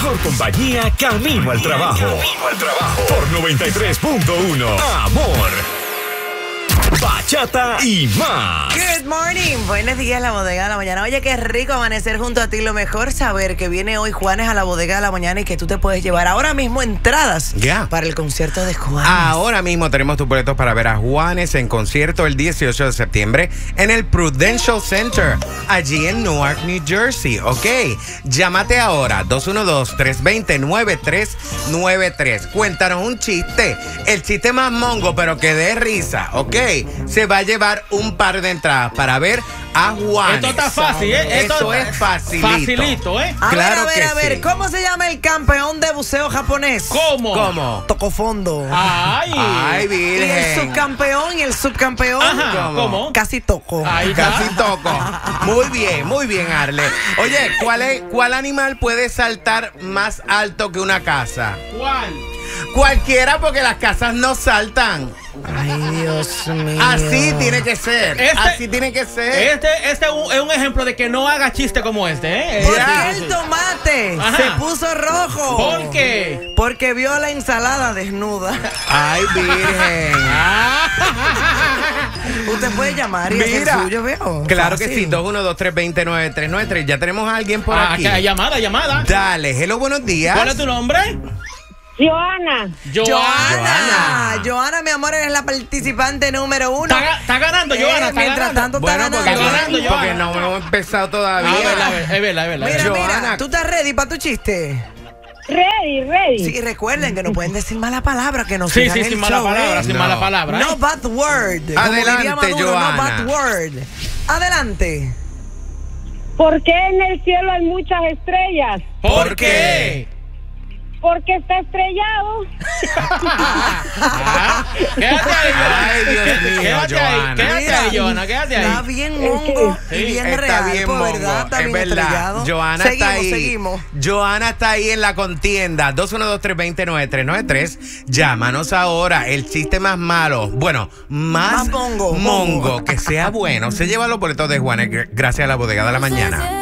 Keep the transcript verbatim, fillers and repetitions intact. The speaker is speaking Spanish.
mejor compañía camino al trabajo. Camino al trabajo. Por noventa y tres punto uno. Amor. Bachata y más. Good morning. Buenos días, la bodega de la mañana. Oye, qué rico amanecer junto a ti. Lo mejor saber que viene hoy Juanes a la bodega de la mañana y que tú te puedes llevar ahora mismo entradas yeah. para el concierto de Juanes. Ahora mismo tenemos tus boletos para ver a Juanes en concierto el dieciocho de septiembre en el Prudential Center, allí en Newark, New Jersey. Ok, llámate ahora, dos uno dos, tres dos cero, nueve tres nueve tres. Cuéntanos un chiste, el chiste más mongo, pero que dé risa, ok. Se va a llevar un par de entradas para ver a Juanes. Esto está fácil, ¿eh? Esto Esto es facilito. Facilito, ¿eh? A Claro ver, a ver, que a ver, sí. ¿cómo se llama el campeón de buceo japonés? ¿Cómo? ¿Cómo? Tocó fondo. Ay. Ay, Y el virgen. subcampeón y el subcampeón. Ajá, ¿Cómo? ¿cómo? Casi tocó. Ahí está. Casi toco. Muy bien, muy bien, Arle. Oye, ¿cuál, es, ¿cuál animal puede saltar más alto que una casa? ¿Cuál? Cualquiera, porque las casas no saltan. Ay, Dios mío. Así tiene que ser. Este- Así tiene que ser. Este, este es un- es un ejemplo de que no haga chiste como este, ¿eh? ¿Por Ya. qué el tomate Ajá. se puso rojo? ¿Por qué? Porque vio la ensalada desnuda. Ay, virgen. Usted puede llamar y hacer Mira. suyo, veo. Claro que Fácil. sí, dos uno dos, tres dos cero, nueve tres nueve tres. Ya tenemos a alguien por Ah, aquí. que- llamada, llamada. Dale, hello, buenos días. ¿Cuál es tu nombre? Joana. Joana. Joana, mi amor, eres la participante número uno. Está, ga- está ganando, Eh, Joana. Está mientras ganando. tanto está Bueno, porque, ganando. Está ganando, porque Joana. no hemos empezado Ah, todavía. es verdad, es verdad, es verdad. Mira, Joana. mira, ¿tú estás ready para tu chiste? Ready, ready. Sí, recuerden que no pueden decir mala palabra, que no Sí, sigan sí, el sin mala show, palabra, ¿eh? sin No. mala palabra. ¿eh? No bad word. Como Adelante, diría Maduro, Joana. no bad word. Adelante. ¿Por qué en el cielo hay muchas estrellas? ¿Por qué? Porque está estrellado. Ah, quédate ahí, Joana. Ay, Dios mío, Quédate ahí, Joana. quédate ahí, Joana, quédate Está ahí. bien mongo y Sí, bien Está real, bien por mongo, verdad, está es bien verdad. estrellado. Joana seguimos, está ahí. seguimos. Joana está ahí en la contienda. dos uno dos, tres dos cero, nueve tres nueve tres. Llámanos ahora. El chiste más malo. Bueno, más, Más mongo, mongo. mongo. Que sea bueno. Se lleva los boletos de Juanes gr- gracias a la bodega de la mañana.